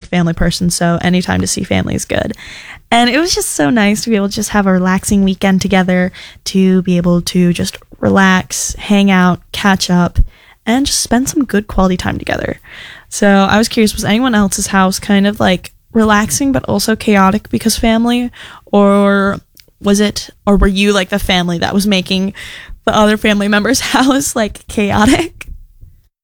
family person, so anytime to see family is good. And it was just so nice to be able to just have a relaxing weekend together, to be able to just relax, hang out, catch up, and just spend some good quality time together. So I was curious, was anyone else's house kind of like relaxing but also chaotic because family? Or were you like the family that was making the other family members' house like chaotic?